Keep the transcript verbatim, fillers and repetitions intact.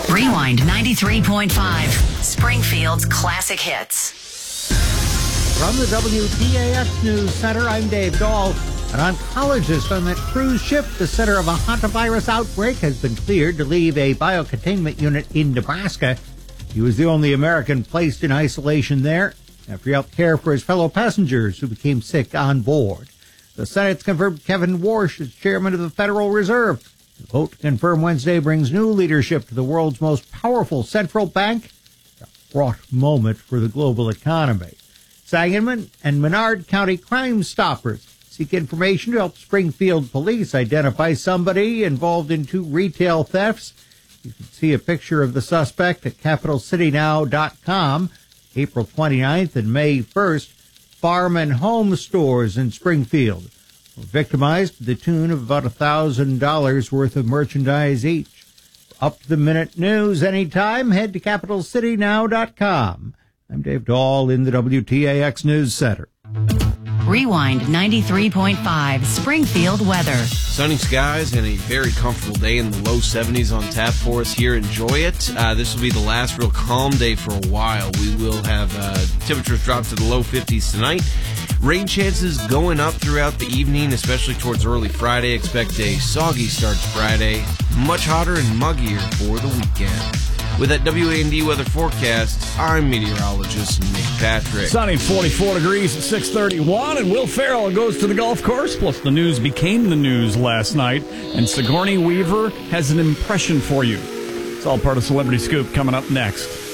Rewind ninety-three point five, Springfield's classic hits. From the W T A X News Center, I'm Dave Dahl. An oncologist on that cruise ship, the center of a hantavirus outbreak, has been cleared to leave a biocontainment unit in Nebraska. He was the only American placed in isolation there after he helped care for his fellow passengers who became sick on board. The Senate's confirmed Kevin Warsh as chairman of the Federal Reserve. The vote to confirm Wednesday brings new leadership to the world's most powerful central bank. A fraught moment for the global economy. Sangamon and Menard County Crime Stoppers seek information to help Springfield police identify somebody involved in two retail thefts. You can see a picture of the suspect at capital city now dot com. April twenty-ninth and May first, farm and home stores in Springfield were victimized to the tune of about one thousand dollars worth of merchandise each. For up-to-the-minute news anytime, head to capital city now dot com. I'm Dave Dahl in the W T A X News Center. Rewind ninety-three point five, Springfield weather. Sunny skies and a very comfortable day in the low seventies on tap for us here. Enjoy it. Uh, this will be the last real calm day for a while. We will have uh, temperatures drop to the low fifties tonight. Rain chances going up throughout the evening, especially towards early Friday. Expect a soggy start to Friday. Much hotter and muggier for the weekend. With that W A N D weather forecast, I'm meteorologist Nick Patrick. Sunny, forty-four degrees at six thirty-one, and Will Ferrell goes to the golf course. Plus, the news became the news last night, and Sigourney Weaver has an impression for you. It's all part of Celebrity Scoop coming up next.